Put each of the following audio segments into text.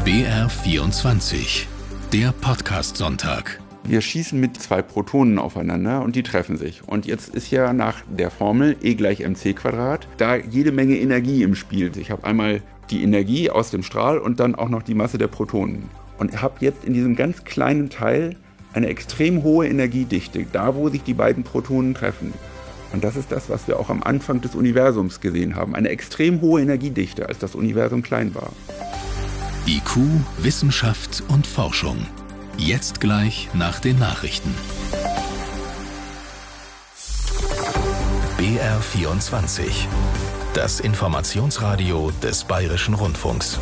BR24, der Podcast-Sonntag. Wir schießen mit 2 Protonen aufeinander und die treffen sich. Und jetzt ist ja nach der Formel E = mc² da jede Menge Energie im Spiel. Ich habe einmal die Energie aus dem Strahl und dann auch noch die Masse der Protonen. Und habe jetzt in diesem ganz kleinen Teil eine extrem hohe Energiedichte, da wo sich die beiden Protonen treffen. Und das ist das, was wir auch am Anfang des Universums gesehen haben. Eine extrem hohe Energiedichte, als das Universum klein war. IQ, Wissenschaft und Forschung. Jetzt gleich nach den Nachrichten. BR24, das Informationsradio des Bayerischen Rundfunks.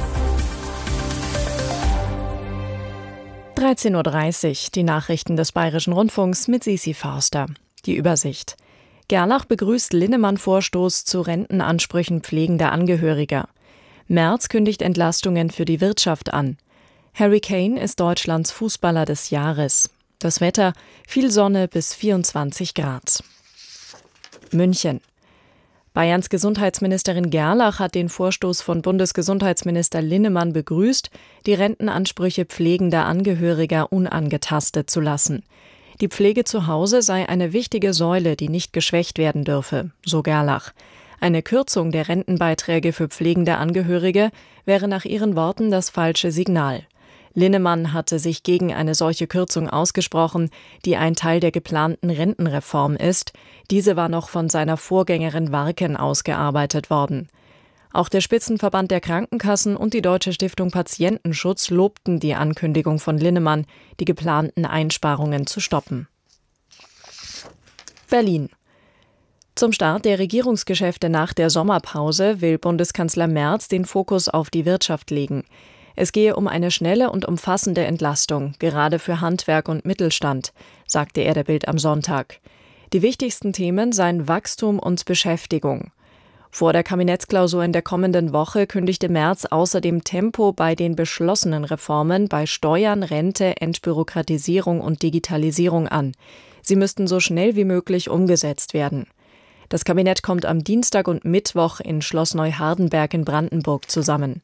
13:30 Uhr, die Nachrichten des Bayerischen Rundfunks mit Sisi Forster. Die Übersicht. Gerlach begrüßt Linnemann-Vorstoß zu Rentenansprüchen pflegender Angehöriger. Merz kündigt Entlastungen für die Wirtschaft an. Harry Kane ist Deutschlands Fußballer des Jahres. Das Wetter: viel Sonne bis 24 Grad. München. Bayerns Gesundheitsministerin Gerlach hat den Vorstoß von Bundesgesundheitsminister Linnemann begrüßt, die Rentenansprüche pflegender Angehöriger unangetastet zu lassen. Die Pflege zu Hause sei eine wichtige Säule, die nicht geschwächt werden dürfe, so Gerlach. Eine Kürzung der Rentenbeiträge für pflegende Angehörige wäre nach ihren Worten das falsche Signal. Linnemann hatte sich gegen eine solche Kürzung ausgesprochen, die ein Teil der geplanten Rentenreform ist. Diese war noch von seiner Vorgängerin Warken ausgearbeitet worden. Auch der Spitzenverband der Krankenkassen und die Deutsche Stiftung Patientenschutz lobten die Ankündigung von Linnemann, die geplanten Einsparungen zu stoppen. Berlin. Zum Start der Regierungsgeschäfte nach der Sommerpause will Bundeskanzler Merz den Fokus auf die Wirtschaft legen. Es gehe um eine schnelle und umfassende Entlastung, gerade für Handwerk und Mittelstand, sagte er der Bild am Sonntag. Die wichtigsten Themen seien Wachstum und Beschäftigung. Vor der Kabinettsklausur in der kommenden Woche kündigte Merz außerdem Tempo bei den beschlossenen Reformen bei Steuern, Rente, Entbürokratisierung und Digitalisierung an. Sie müssten so schnell wie möglich umgesetzt werden. Das Kabinett kommt am Dienstag und Mittwoch in Schloss Neuhardenberg in Brandenburg zusammen.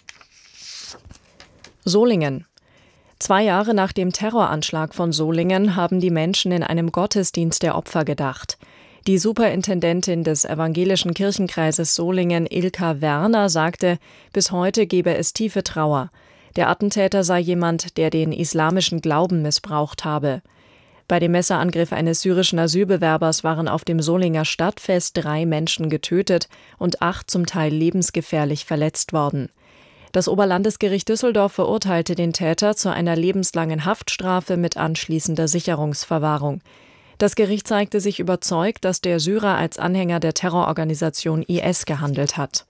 Solingen. 2 Jahre nach dem Terroranschlag von Solingen haben die Menschen in einem Gottesdienst der Opfer gedacht. Die Superintendentin des evangelischen Kirchenkreises Solingen, Ilka Werner, sagte, bis heute gebe es tiefe Trauer. Der Attentäter sei jemand, der den islamischen Glauben missbraucht habe. Bei dem Messerangriff eines syrischen Asylbewerbers waren auf dem Solinger Stadtfest 3 Menschen getötet und 8 zum Teil lebensgefährlich verletzt worden. Das Oberlandesgericht Düsseldorf verurteilte den Täter zu einer lebenslangen Haftstrafe mit anschließender Sicherungsverwahrung. Das Gericht zeigte sich überzeugt, dass der Syrer als Anhänger der Terrororganisation IS gehandelt hat.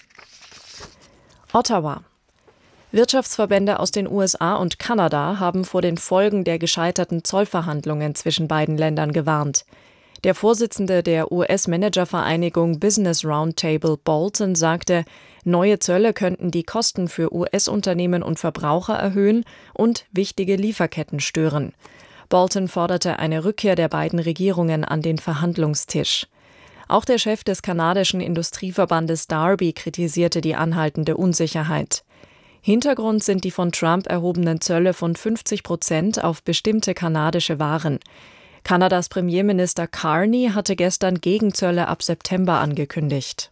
Ottawa. Wirtschaftsverbände aus den USA und Kanada haben vor den Folgen der gescheiterten Zollverhandlungen zwischen beiden Ländern gewarnt. Der Vorsitzende der US-Managervereinigung Business Roundtable, Bolton, sagte, neue Zölle könnten die Kosten für US-Unternehmen und Verbraucher erhöhen und wichtige Lieferketten stören. Bolton forderte eine Rückkehr der beiden Regierungen an den Verhandlungstisch. Auch der Chef des kanadischen Industrieverbandes Darby kritisierte die anhaltende Unsicherheit. Hintergrund sind die von Trump erhobenen Zölle von 50% auf bestimmte kanadische Waren. Kanadas Premierminister Carney hatte gestern Gegenzölle ab September angekündigt.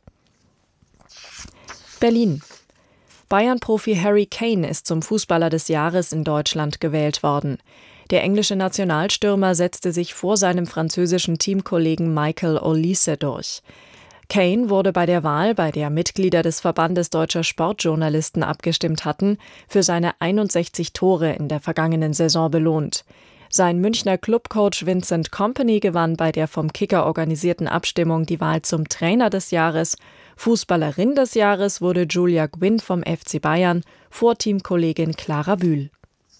Berlin. Bayern-Profi Harry Kane ist zum Fußballer des Jahres in Deutschland gewählt worden. Der englische Nationalstürmer setzte sich vor seinem französischen Teamkollegen Michael Olise durch. Kane wurde bei der Wahl, bei der Mitglieder des Verbandes deutscher Sportjournalisten abgestimmt hatten, für seine 61 Tore in der vergangenen Saison belohnt. Sein Münchner Clubcoach Vincent Kompany gewann bei der vom Kicker organisierten Abstimmung die Wahl zum Trainer des Jahres. Fußballerin des Jahres wurde Julia Gwynn vom FC Bayern vor Teamkollegin Clara Bühl.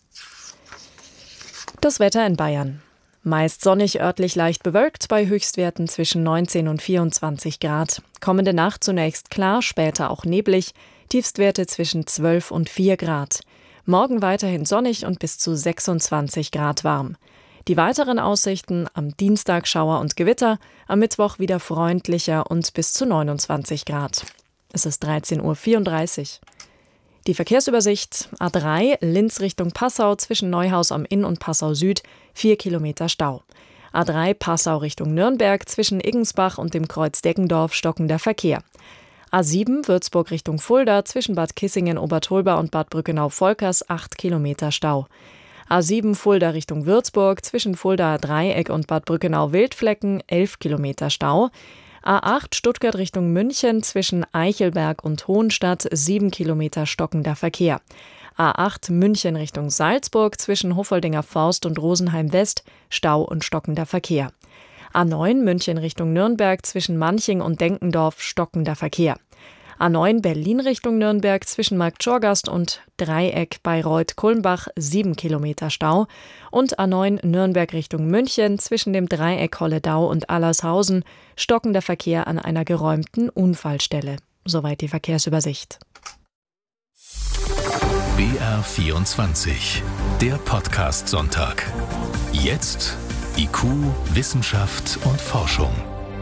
Das Wetter in Bayern. Meist sonnig, örtlich leicht bewölkt, bei Höchstwerten zwischen 19 und 24 Grad. Kommende Nacht zunächst klar, später auch neblig, Tiefstwerte zwischen 12 und 4 Grad. Morgen weiterhin sonnig und bis zu 26 Grad warm. Die weiteren Aussichten: am Dienstag Schauer und Gewitter, am Mittwoch wieder freundlicher und bis zu 29 Grad. Es ist 13:34 Uhr. Die Verkehrsübersicht: A3 Linz Richtung Passau zwischen Neuhaus am Inn und Passau Süd 4 Kilometer Stau. A3 Passau Richtung Nürnberg zwischen Iggensbach und dem Kreuz Deggendorf stockender Verkehr. A7 Würzburg Richtung Fulda zwischen Bad Kissingen-Obertolba und Bad Brückenau-Volkers 8 Kilometer Stau. A7 Fulda Richtung Würzburg zwischen Fuldaer Dreieck und Bad Brückenau-Wildflecken 11 Kilometer Stau. A8 Stuttgart Richtung München zwischen Eichelberg und Hohenstadt 7 Kilometer stockender Verkehr. A8 München Richtung Salzburg zwischen Huffoldinger Forst und Rosenheim West Stau und stockender Verkehr. A9 München Richtung Nürnberg zwischen Manching und Denkendorf stockender Verkehr. A9 Berlin Richtung Nürnberg zwischen Marktschorgast und Dreieck Bayreuth-Kulmbach 7 Kilometer Stau und A9 Nürnberg Richtung München zwischen dem Dreieck Holledau und Allershausen stockender Verkehr an einer geräumten Unfallstelle. Soweit die Verkehrsübersicht. BR24, der Podcast-Sonntag. Jetzt IQ, Wissenschaft und Forschung.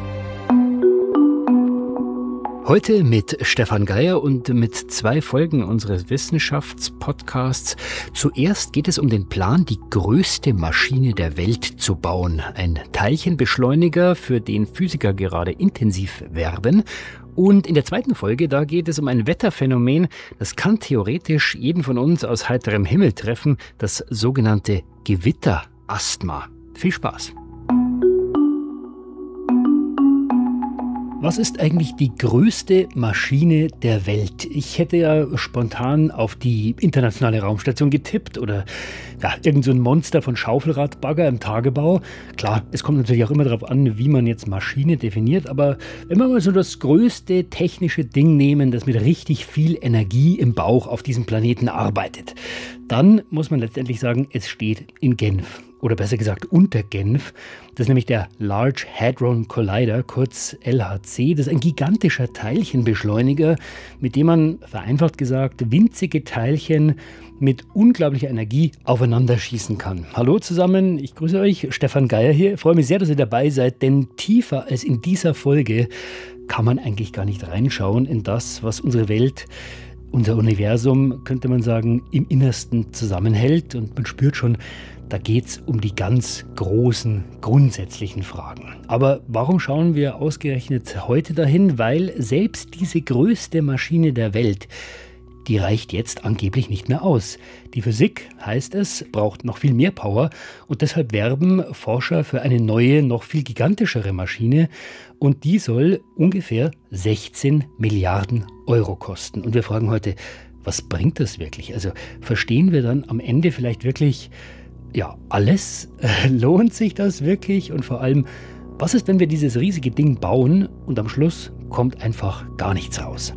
Heute mit Stefan Geier und mit 2 Folgen unseres Wissenschaftspodcasts. Zuerst geht es um den Plan, die größte Maschine der Welt zu bauen. Ein Teilchenbeschleuniger, für den Physiker gerade intensiv werben. Und in der zweiten Folge, da geht es um ein Wetterphänomen, das kann theoretisch jeden von uns aus heiterem Himmel treffen, das sogenannte Gewitterasthma. Viel Spaß! Was ist eigentlich die größte Maschine der Welt? Ich hätte ja spontan auf die internationale Raumstation getippt oder irgend so ein Monster von Schaufelradbagger im Tagebau. Klar, es kommt natürlich auch immer darauf an, wie man jetzt Maschine definiert, aber wenn wir mal so das größte technische Ding nehmen, das mit richtig viel Energie im Bauch auf diesem Planeten arbeitet, dann muss man letztendlich sagen, es steht in Genf. Oder besser gesagt unter Genf. Das ist nämlich der Large Hadron Collider, kurz LHC. Das ist ein gigantischer Teilchenbeschleuniger, mit dem man, vereinfacht gesagt, winzige Teilchen mit unglaublicher Energie aufeinander schießen kann. Hallo zusammen, ich grüße euch, Stefan Geier hier. Ich freue mich sehr, dass ihr dabei seid, denn tiefer als in dieser Folge kann man eigentlich gar nicht reinschauen in das, was unsere Welt, unser Universum, könnte man sagen, im Innersten zusammenhält. Und man spürt schon, da geht es um die ganz großen, grundsätzlichen Fragen. Aber warum schauen wir ausgerechnet heute dahin? Weil selbst diese größte Maschine der Welt, die reicht jetzt angeblich nicht mehr aus. Die Physik, heißt es, braucht noch viel mehr Power und deshalb werben Forscher für eine neue, noch viel gigantischere Maschine und die soll ungefähr 16 Milliarden Euro kosten. Und wir fragen heute, was bringt das wirklich? Also verstehen wir dann am Ende vielleicht wirklich alles? Lohnt sich das wirklich? Und vor allem, was ist, wenn wir dieses riesige Ding bauen und am Schluss kommt einfach gar nichts raus?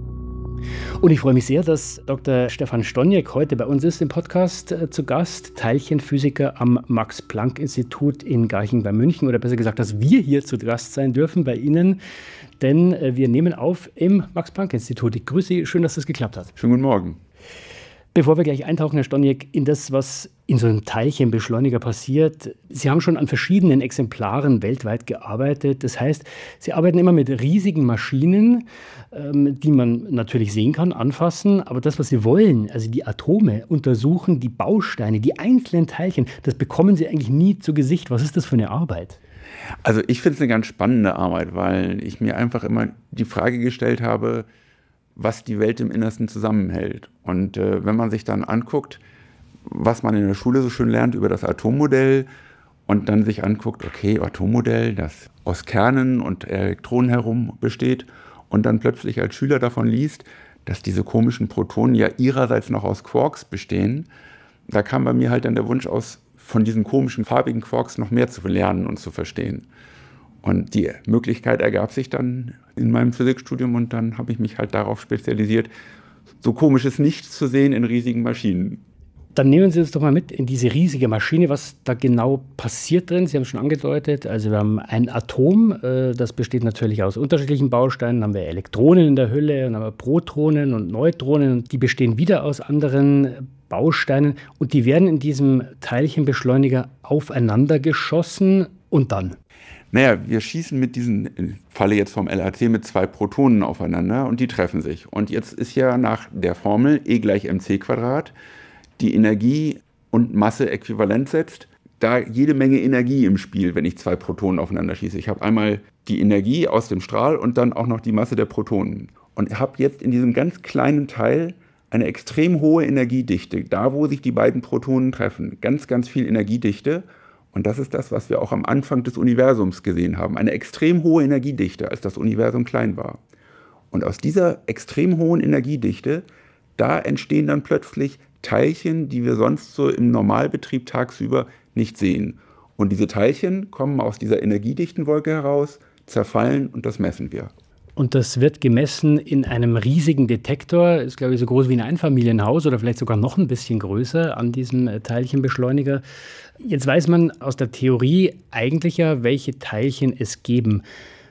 Und ich freue mich sehr, dass Dr. Stefan Stoniek heute bei uns ist im Podcast zu Gast, Teilchenphysiker am Max-Planck-Institut in Garching bei München. Oder besser gesagt, dass wir hier zu Gast sein dürfen bei Ihnen, denn wir nehmen auf im Max-Planck-Institut. Ich grüße Sie, schön, dass das geklappt hat. Schönen guten Morgen. Bevor wir gleich eintauchen, Herr Stoniek, in das, was in so einem Teilchenbeschleuniger passiert, Sie haben schon an verschiedenen Exemplaren weltweit gearbeitet. Das heißt, Sie arbeiten immer mit riesigen Maschinen, die man natürlich sehen kann, anfassen. Aber das, was Sie wollen, also die Atome untersuchen, die Bausteine, die einzelnen Teilchen, das bekommen Sie eigentlich nie zu Gesicht. Was ist das für eine Arbeit? Also ich finde es eine ganz spannende Arbeit, weil ich mir einfach immer die Frage gestellt habe, was die Welt im Innersten zusammenhält. Und wenn man sich dann anguckt, was man in der Schule so schön lernt über das Atommodell und dann sich anguckt, okay, Atommodell, das aus Kernen und Elektronen herum besteht und dann plötzlich als Schüler davon liest, dass diese komischen Protonen ja ihrerseits noch aus Quarks bestehen, da kam bei mir halt dann der Wunsch aus, von diesen komischen farbigen Quarks noch mehr zu lernen und zu verstehen. Und die Möglichkeit ergab sich dann in meinem Physikstudium und dann habe ich mich halt darauf spezialisiert, so komisches Nichts zu sehen in riesigen Maschinen. Dann nehmen Sie uns doch mal mit in diese riesige Maschine, was da genau passiert drin. Sie haben es schon angedeutet, also wir haben ein Atom, das besteht natürlich aus unterschiedlichen Bausteinen. Dann haben wir Elektronen in der Hülle, dann haben wir Protonen und Neutronen und die bestehen wieder aus anderen Bausteinen und die werden in diesem Teilchenbeschleuniger aufeinander geschossen und dann? Naja, wir schießen mit diesen, im Falle jetzt vom LHC, mit 2 Protonen aufeinander und die treffen sich. Und jetzt ist ja nach der Formel E = mc², die Energie und Masse äquivalent setzt, da jede Menge Energie im Spiel, wenn ich 2 Protonen aufeinander schieße. Ich habe einmal die Energie aus dem Strahl und dann auch noch die Masse der Protonen. Und habe jetzt in diesem ganz kleinen Teil eine extrem hohe Energiedichte, da wo sich die beiden Protonen treffen. Ganz, ganz viel Energiedichte. Und das ist das, was wir auch am Anfang des Universums gesehen haben. Eine extrem hohe Energiedichte, als das Universum klein war. Und aus dieser extrem hohen Energiedichte, da entstehen dann plötzlich Teilchen, die wir sonst so im Normalbetrieb tagsüber nicht sehen. Und diese Teilchen kommen aus dieser energiedichten Wolke heraus, zerfallen und das messen wir. Und das wird gemessen in einem riesigen Detektor, ist glaube ich so groß wie ein Einfamilienhaus oder vielleicht sogar noch ein bisschen größer an diesem Teilchenbeschleuniger. Jetzt weiß man aus der Theorie eigentlich ja, welche Teilchen es geben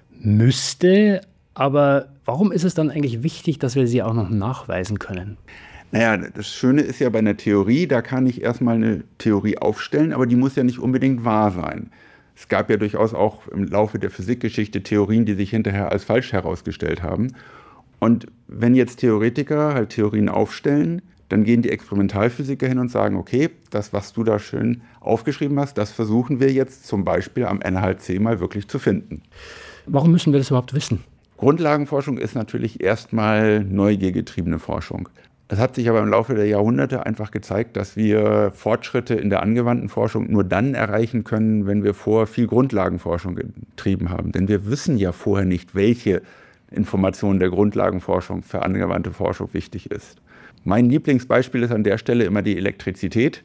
müsste. Aber warum ist es dann eigentlich wichtig, dass wir sie auch noch nachweisen können? Naja, das Schöne ist ja bei einer Theorie, da kann ich erstmal eine Theorie aufstellen, aber die muss ja nicht unbedingt wahr sein. Es gab ja durchaus auch im Laufe der Physikgeschichte Theorien, die sich hinterher als falsch herausgestellt haben. Und wenn jetzt Theoretiker halt Theorien aufstellen, dann gehen die Experimentalphysiker hin und sagen, okay, das, was du da schön aufgeschrieben hast, das versuchen wir jetzt zum Beispiel am LHC mal wirklich zu finden. Warum müssen wir das überhaupt wissen? Grundlagenforschung ist natürlich erstmal neugiergetriebene Forschung. Es hat sich aber im Laufe der Jahrhunderte einfach gezeigt, dass wir Fortschritte in der angewandten Forschung nur dann erreichen können, wenn wir vorher viel Grundlagenforschung getrieben haben. Denn wir wissen ja vorher nicht, welche Information der Grundlagenforschung für angewandte Forschung wichtig ist. Mein Lieblingsbeispiel ist an der Stelle immer die Elektrizität.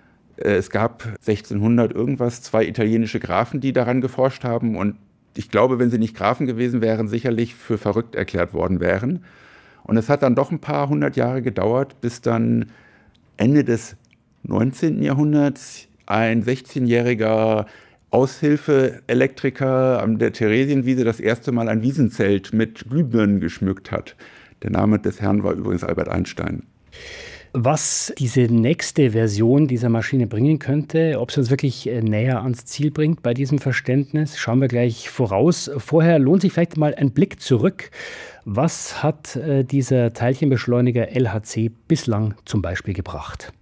Es gab 1600 irgendwas 2 italienische Grafen, die daran geforscht haben. Und ich glaube, wenn sie nicht Grafen gewesen wären, sicherlich für verrückt erklärt worden wären. Und es hat dann doch ein paar 100 Jahre gedauert, bis dann Ende des 19. Jahrhunderts ein 16-jähriger Aushilfe-Elektriker an der Theresienwiese das erste Mal ein Wiesenzelt mit Glühbirnen geschmückt hat. Der Name des Herrn war übrigens Albert Einstein. Was diese nächste Version dieser Maschine bringen könnte, ob es uns wirklich näher ans Ziel bringt bei diesem Verständnis, schauen wir gleich voraus. Vorher lohnt sich vielleicht mal ein Blick zurück. Was hat dieser Teilchenbeschleuniger LHC bislang zum Beispiel gebracht?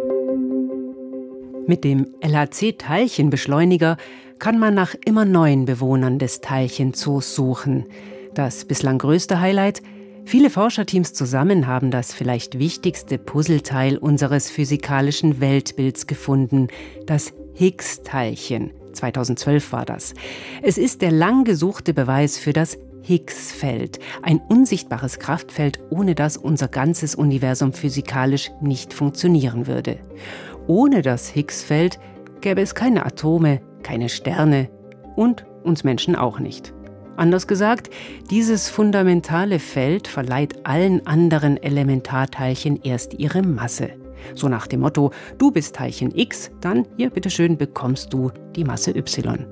Mit dem LHC-Teilchenbeschleuniger kann man nach immer neuen Bewohnern des Teilchenzoos suchen. Das bislang größte Highlight: viele Forscherteams zusammen haben das vielleicht wichtigste Puzzleteil unseres physikalischen Weltbilds gefunden, das Higgs-Teilchen. 2012 war das. Es ist der lang gesuchte Beweis für das Higgs-Feld, ein unsichtbares Kraftfeld, ohne das unser ganzes Universum physikalisch nicht funktionieren würde. Ohne das Higgs-Feld gäbe es keine Atome, keine Sterne und uns Menschen auch nicht. Anders gesagt, dieses fundamentale Feld verleiht allen anderen Elementarteilchen erst ihre Masse. So nach dem Motto, du bist Teilchen X, dann hier bitteschön bekommst du die Masse Y.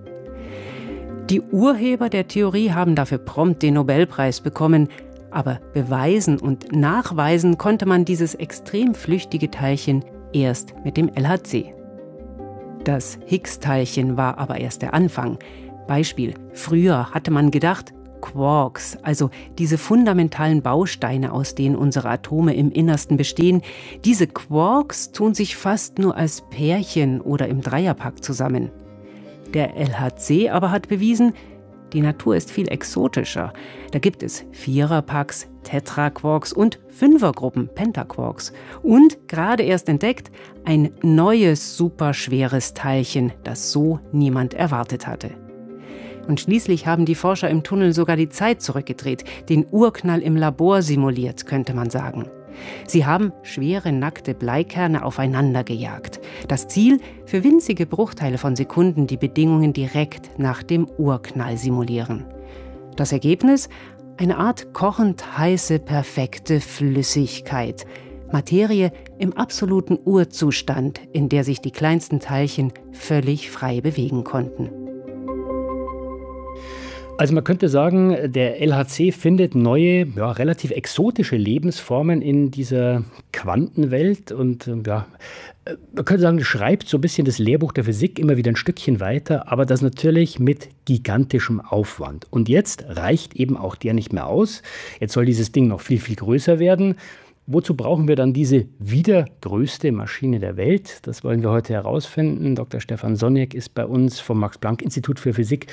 Die Urheber der Theorie haben dafür prompt den Nobelpreis bekommen, aber beweisen und nachweisen konnte man dieses extrem flüchtige Teilchen erst mit dem LHC. Das Higgs-Teilchen war aber erst der Anfang. Beispiel: Früher hatte man gedacht, Quarks, also diese fundamentalen Bausteine, aus denen unsere Atome im Innersten bestehen, diese Quarks tun sich fast nur als Pärchen oder im Dreierpack zusammen. Der LHC aber hat bewiesen, die Natur ist viel exotischer. Da gibt es Viererpacks, Tetraquarks und Fünfergruppen, Pentaquarks. Und gerade erst entdeckt, ein neues, superschweres Teilchen, das so niemand erwartet hatte. Und schließlich haben die Forscher im Tunnel sogar die Zeit zurückgedreht, den Urknall im Labor simuliert, könnte man sagen. Sie haben schwere, nackte Bleikerne aufeinander gejagt. Das Ziel: für winzige Bruchteile von Sekunden die Bedingungen direkt nach dem Urknall simulieren. Das Ergebnis? Eine Art kochend heiße, perfekte Flüssigkeit. Materie im absoluten Urzustand, in der sich die kleinsten Teilchen völlig frei bewegen konnten. Also man könnte sagen, der LHC findet neue, relativ exotische Lebensformen in dieser Quantenwelt. Und Man könnte sagen, das schreibt so ein bisschen das Lehrbuch der Physik immer wieder ein Stückchen weiter, aber das natürlich mit gigantischem Aufwand. Und jetzt reicht eben auch der nicht mehr aus. Jetzt soll dieses Ding noch viel, viel größer werden. Wozu brauchen wir dann diese wieder größte Maschine der Welt? Das wollen wir heute herausfinden. Dr. Stefan Sonneck ist bei uns vom Max-Planck-Institut für Physik.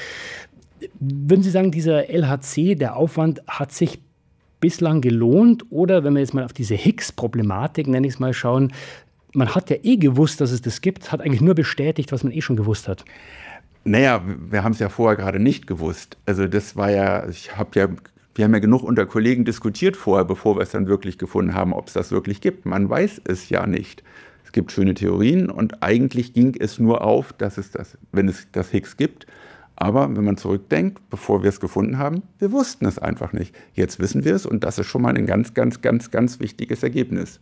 Würden Sie sagen, dieser LHC, der Aufwand hat sich bislang gelohnt? Oder wenn wir jetzt mal auf diese Higgs-Problematik, nenne ich es mal, schauen, man hat ja gewusst, dass es das gibt, hat eigentlich nur bestätigt, was man schon gewusst hat. Naja, wir haben es ja vorher gerade nicht gewusst. Also das war ja, wir haben ja genug unter Kollegen diskutiert vorher, bevor wir es dann wirklich gefunden haben, ob es das wirklich gibt. Man weiß es ja nicht. Es gibt schöne Theorien und eigentlich ging es nur auf, dass es das, wenn es das Higgs gibt. Aber wenn man zurückdenkt, bevor wir es gefunden haben, wir wussten es einfach nicht. Jetzt wissen wir es und das ist schon mal ein ganz, ganz, ganz, ganz wichtiges Ergebnis.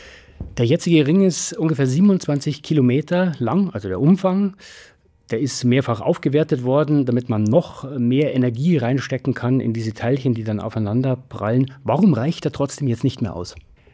Der jetzige Ring ist ungefähr 27 Kilometer lang, also der Umfang. Der ist mehrfach aufgewertet worden, damit man noch mehr Energie reinstecken kann in diese Teilchen, die dann aufeinander prallen. Warum reicht er trotzdem jetzt nicht mehr aus?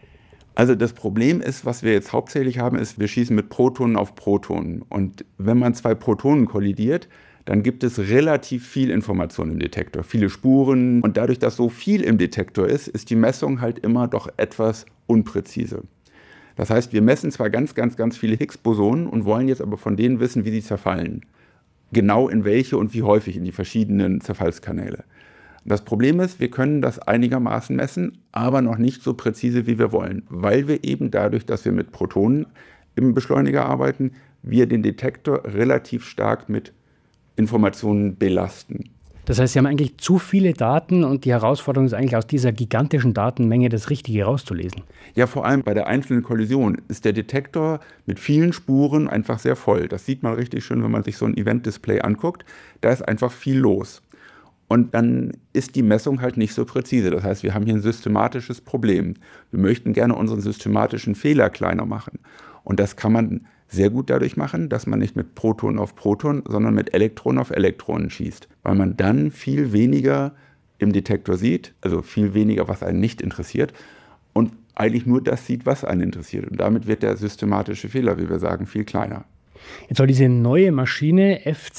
Also das Problem ist, was wir jetzt hauptsächlich haben, ist, wir schießen mit Protonen auf Protonen. Und wenn man zwei Protonen kollidiert, dann gibt es relativ viel Information im Detektor, viele Spuren. Und dadurch, dass so viel im Detektor ist, ist die Messung halt immer doch etwas unpräzise. Das heißt, wir messen zwar ganz, ganz, ganz viele Higgs-Bosonen und wollen jetzt aber von denen wissen, wie sie zerfallen. Genau in welche und wie häufig in die verschiedenen Zerfallskanäle. Das Problem ist, wir können das einigermaßen messen, aber noch nicht so präzise, wie wir wollen. Weil wir eben dadurch, dass wir mit Protonen im Beschleuniger arbeiten, wir den Detektor relativ stark mit Informationen belasten. Das heißt, Sie haben eigentlich zu viele Daten und die Herausforderung ist eigentlich aus dieser gigantischen Datenmenge das Richtige rauszulesen. Ja, vor allem bei der einzelnen Kollision ist der Detektor mit vielen Spuren einfach sehr voll. Das sieht man richtig schön, wenn man sich so ein Event-Display anguckt. Da ist einfach viel los. Und dann ist die Messung halt nicht so präzise. Das heißt, wir haben hier ein systematisches Problem. Wir möchten gerne unseren systematischen Fehler kleiner machen. Und das kann man sehr gut dadurch machen, dass man nicht mit Proton auf Proton, sondern mit Elektronen auf Elektronen schießt. Weil man dann viel weniger im Detektor sieht, also viel weniger, was einen nicht interessiert, und eigentlich nur das sieht, was einen interessiert. Und damit wird der systematische Fehler, wie wir sagen, viel kleiner. Jetzt soll diese neue Maschine,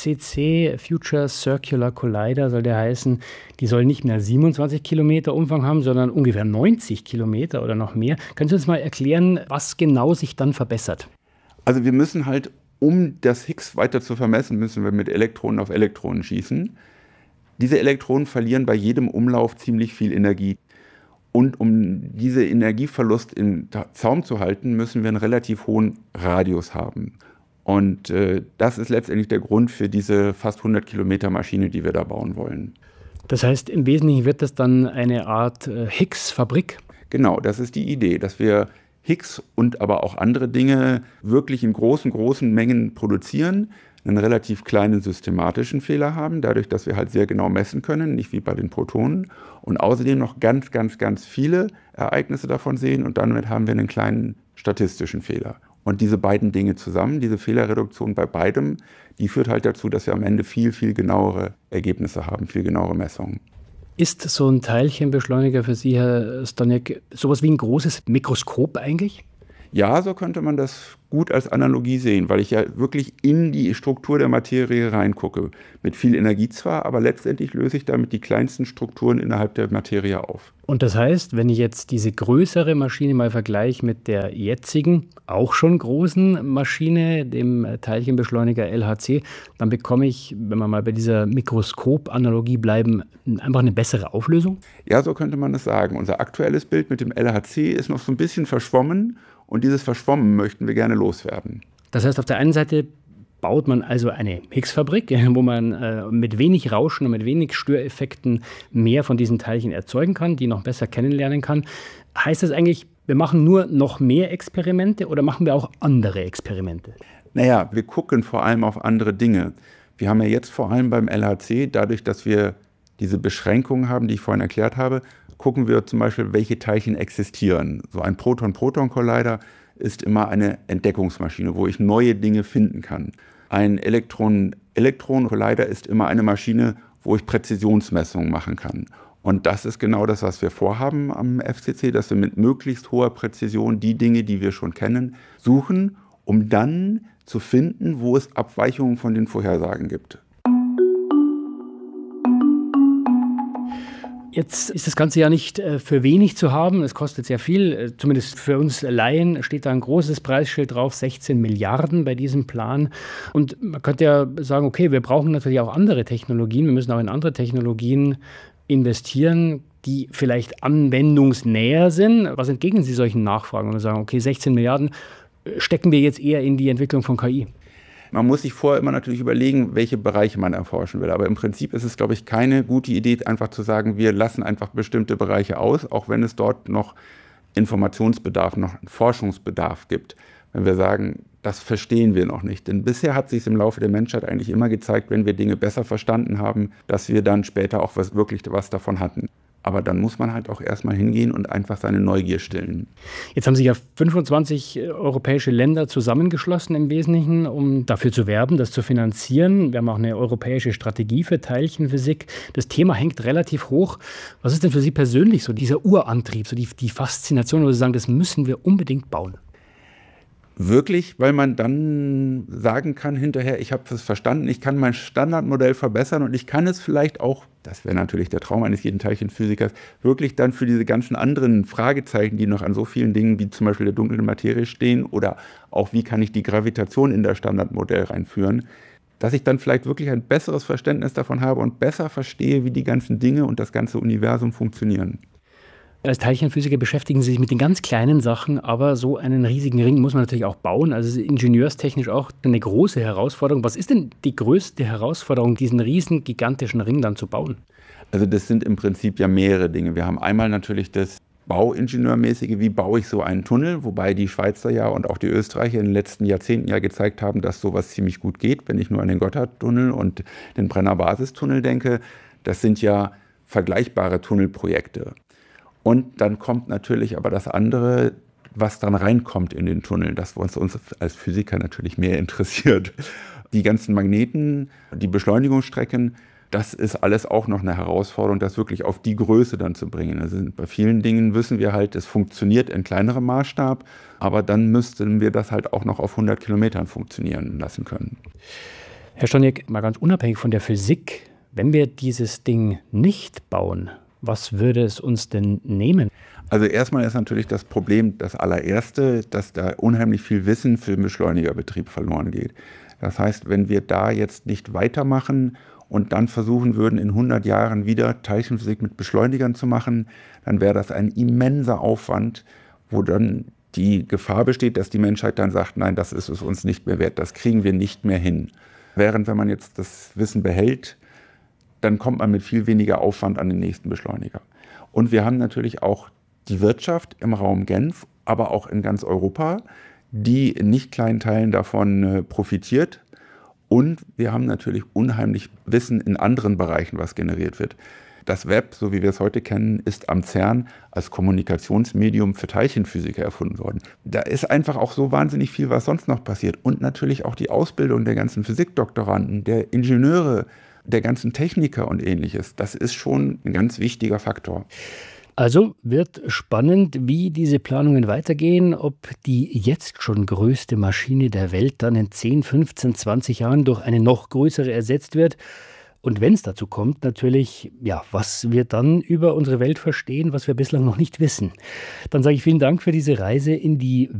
FCC, Future Circular Collider, soll der heißen, die soll nicht mehr 27 Kilometer Umfang haben, sondern ungefähr 90 Kilometer oder noch mehr. Können Sie uns mal erklären, was genau sich dann verbessert? Also wir müssen halt, um das Higgs weiter zu vermessen, müssen wir mit Elektronen auf Elektronen schießen. Diese Elektronen verlieren bei jedem Umlauf ziemlich viel Energie. Und um diese Energieverlust im Zaum zu halten, müssen wir einen relativ hohen Radius haben. Und das ist letztendlich der Grund für diese fast 100 Kilometer Maschine, die wir da bauen wollen. Das heißt, im Wesentlichen wird das dann eine Art Higgs-Fabrik? Genau, das ist die Idee, dass wir Higgs und aber auch andere Dinge wirklich in großen Mengen produzieren, einen relativ kleinen systematischen Fehler haben, dadurch, dass wir halt sehr genau messen können, nicht wie bei den Protonen, und außerdem noch ganz, ganz, ganz viele Ereignisse davon sehen und damit haben wir einen kleinen statistischen Fehler. Und diese beiden Dinge zusammen, diese Fehlerreduktion bei beidem, die führt halt dazu, dass wir am Ende viel, viel genauere Ergebnisse haben, viel genauere Messungen. Ist so ein Teilchenbeschleuniger für Sie, Herr Stoniek, sowas wie ein großes Mikroskop eigentlich? Ja, so könnte man das gut als Analogie sehen, weil ich ja wirklich in die Struktur der Materie reingucke. Mit viel Energie zwar, aber letztendlich löse ich damit die kleinsten Strukturen innerhalb der Materie auf. Und das heißt, wenn ich jetzt diese größere Maschine mal vergleiche mit der jetzigen, auch schon großen Maschine, dem Teilchenbeschleuniger LHC, dann bekomme ich, wenn wir mal bei dieser Mikroskop-Analogie bleiben, einfach eine bessere Auflösung? Ja, so könnte man es sagen. Unser aktuelles Bild mit dem LHC ist noch so ein bisschen verschwommen und dieses Verschwommen möchten wir gerne loswerden. Das heißt, auf der einen Seite baut man also eine Higgs-Fabrik, wo man mit wenig Rauschen und mit wenig Störeffekten mehr von diesen Teilchen erzeugen kann, die noch besser kennenlernen kann. Heißt das eigentlich, wir machen nur noch mehr Experimente oder machen wir auch andere Experimente? Naja, wir gucken vor allem auf andere Dinge. Wir haben ja jetzt vor allem beim LHC, dadurch, dass wir diese Beschränkungen haben, die ich vorhin erklärt habe, gucken wir zum Beispiel, welche Teilchen existieren. So ein Proton-Proton-Collider ist immer eine Entdeckungsmaschine, wo ich neue Dinge finden kann. Ein Elektron-Collider ist immer eine Maschine, wo ich Präzisionsmessungen machen kann. Und das ist genau das, was wir vorhaben am FCC, dass wir mit möglichst hoher Präzision die Dinge, die wir schon kennen, suchen um dann zu finden, wo es Abweichungen von den Vorhersagen gibt. Jetzt ist das Ganze ja nicht für wenig zu haben. Es kostet sehr viel. Zumindest für uns Laien steht da ein großes Preisschild drauf, 16 Milliarden bei diesem Plan. Und man könnte ja sagen, okay, wir brauchen natürlich auch andere Technologien. Wir müssen auch in andere Technologien investieren, die vielleicht anwendungsnäher sind. Was entgegnen Sie solchen Nachfragen? Und sagen, okay, 16 Milliarden stecken wir jetzt eher in die Entwicklung von KI? Man muss sich vorher immer natürlich überlegen, welche Bereiche man erforschen will. Aber im Prinzip ist es, glaube ich, keine gute Idee, einfach zu sagen, wir lassen einfach bestimmte Bereiche aus, auch wenn es dort noch Informationsbedarf, noch Forschungsbedarf gibt. Wenn wir sagen, das verstehen wir noch nicht. Denn bisher hat sich es im Laufe der Menschheit eigentlich immer gezeigt, wenn wir Dinge besser verstanden haben, dass wir dann später auch wirklich was davon hatten. Aber dann muss man halt auch erstmal hingehen und einfach seine Neugier stillen. Jetzt haben sich ja 25 europäische Länder zusammengeschlossen im Wesentlichen, um dafür zu werben, das zu finanzieren. Wir haben auch eine europäische Strategie für Teilchenphysik. Das Thema hängt relativ hoch. Was ist denn für Sie persönlich so dieser Urantrieb, so die Faszination, wo Sie sagen, das müssen wir unbedingt bauen? Wirklich, weil man dann sagen kann hinterher, ich habe es verstanden, ich kann mein Standardmodell verbessern und ich kann es vielleicht auch, das wäre natürlich der Traum eines jeden Teilchenphysikers, wirklich dann für diese ganzen anderen Fragezeichen, die noch an so vielen Dingen wie zum Beispiel der dunklen Materie stehen oder auch wie kann ich die Gravitation in das Standardmodell reinführen, dass ich dann vielleicht wirklich ein besseres Verständnis davon habe und besser verstehe, wie die ganzen Dinge und das ganze Universum funktionieren. Als Teilchenphysiker beschäftigen Sie sich mit den ganz kleinen Sachen, aber so einen riesigen Ring muss man natürlich auch bauen. Also es ist ingenieurstechnisch auch eine große Herausforderung. Was ist denn die größte Herausforderung, diesen riesen, gigantischen Ring dann zu bauen? Also das sind im Prinzip ja mehrere Dinge. Wir haben einmal natürlich das Bauingenieurmäßige, wie baue ich so einen Tunnel, wobei die Schweizer ja und auch die Österreicher in den letzten Jahrzehnten ja gezeigt haben, dass sowas ziemlich gut geht, wenn ich nur an den Gotthardtunnel und den Brenner Basistunnel denke. Das sind ja vergleichbare Tunnelprojekte. Und dann kommt natürlich aber das andere, was dann reinkommt in den Tunnel, das uns als Physiker natürlich mehr interessiert. Die ganzen Magneten, die Beschleunigungsstrecken, das ist alles auch noch eine Herausforderung, das wirklich auf die Größe dann zu bringen. Also bei vielen Dingen wissen wir halt, es funktioniert in kleinerem Maßstab, aber dann müssten wir das halt auch noch auf 100 Kilometern funktionieren lassen können. Herr Stoniek, mal ganz unabhängig von der Physik, wenn wir dieses Ding nicht bauen, was würde es uns denn nehmen? Also erstmal ist natürlich das Problem, das allererste, dass da unheimlich viel Wissen für den Beschleunigerbetrieb verloren geht. Das heißt, wenn wir da jetzt nicht weitermachen und dann versuchen würden, in 100 Jahren wieder Teilchenphysik mit Beschleunigern zu machen, dann wäre das ein immenser Aufwand, wo dann die Gefahr besteht, dass die Menschheit dann sagt, nein, das ist es uns nicht mehr wert, das kriegen wir nicht mehr hin. Während wenn man jetzt das Wissen behält, dann kommt man mit viel weniger Aufwand an den nächsten Beschleuniger. Und wir haben natürlich auch die Wirtschaft im Raum Genf, aber auch in ganz Europa, die in nicht kleinen Teilen davon profitiert. Und wir haben natürlich unheimlich Wissen in anderen Bereichen, was generiert wird. Das Web, so wie wir es heute kennen, ist am CERN als Kommunikationsmedium für Teilchenphysiker erfunden worden. Da ist einfach auch so wahnsinnig viel, was sonst noch passiert. Und natürlich auch die Ausbildung der ganzen Physikdoktoranden, der Ingenieure, der ganzen Techniker und Ähnliches. Das ist schon ein ganz wichtiger Faktor. Also wird spannend, wie diese Planungen weitergehen, ob die jetzt schon größte Maschine der Welt dann in 10, 15, 20 Jahren durch eine noch größere ersetzt wird. Und wenn es dazu kommt, natürlich, ja, was wir dann über unsere Welt verstehen, was wir bislang noch nicht wissen. Dann sage ich vielen Dank für diese Reise in die